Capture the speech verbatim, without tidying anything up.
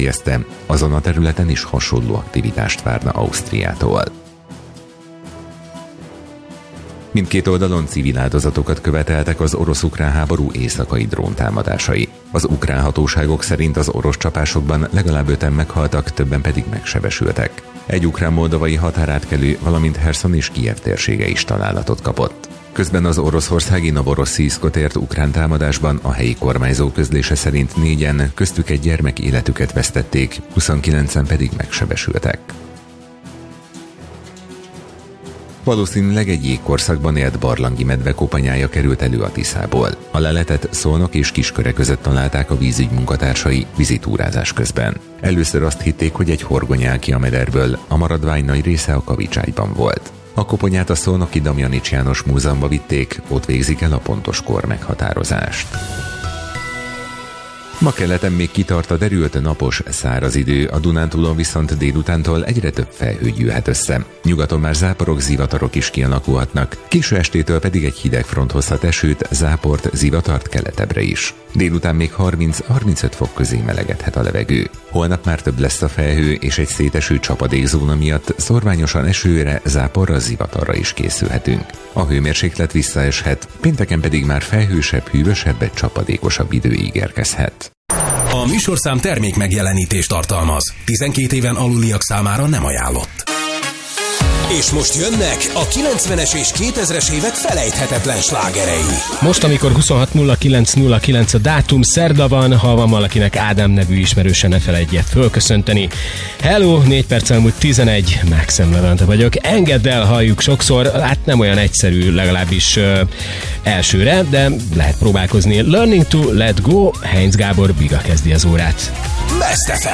befejezte, azon a területen is hasonló aktivitást várna Ausztriától. Mindkét oldalon civil áldozatokat követeltek az orosz-ukrán háború éjszakai dróntámadásai. Az ukrán hatóságok szerint az orosz csapásokban legalább öten meghaltak, többen pedig megsebesültek. Egy ukrán-moldovai határátkelő, valamint Herszon és Kijev térsége is találatot kapott. Közben az oroszországi Novorosszijszkot ért ukrán támadásban a helyi kormányzó közlése szerint négyen, köztük egy gyermek életüket vesztették, huszonkilencen pedig megsebesültek. Valószínűleg egy jégkorszakban élt barlangi medve koponyája került elő a Tiszából. A leletet Szolnok és Kisköre között találták a vízügy munkatársai vizitúrázás közben. Először azt hitték, hogy egy horgony áll ki a mederből, a maradvány nagy része a Kavicságyban volt. A koponyát a szolnoki Damjanics János Múzeumba vitték, ott végzik el a pontos kor meghatározást. Ma keleten még kitart a derült napos, száraz idő, a Dunántúlon viszont délutántól egyre több felhő gyűlhet össze. Nyugaton már záporok, zivatarok is kialakulhatnak, késő estétől pedig egy hideg front hozhat esőt, záport, zivatart keletebbre is. Délután még harminc-harmincöt fok közé melegedhet a levegő. Holnap már több lesz a felhő, és egy széteső csapadékzóna miatt szorványosan esőre, záporra, zivatarra is készülhetünk. A hőmérséklet visszaeshet, pénteken pedig már felhősebb, hűvösebb, csapadékosabb idő ígérkezhet. A műsorszám termék megjelenítést tartalmaz. tizenkét éven aluliak számára nem ajánlott. És most jönnek a kilencvenes és kétezres évek felejthetetlen slágerei. Most, amikor huszonhat nulla kilenc nulla kilenc a dátum, szerda van, ha van valakinek Ádám nevű ismerőse, ne felejtje fölköszönteni. Hello, négy perc elmúlt tizenegy, Maxim Levente vagyok. Engedd el, halljuk sokszor, hát nem olyan egyszerű, legalábbis uh, elsőre, de lehet próbálkozni. Learning to let go, Heinz Gábor Biga kezdi az órát. Best ef em.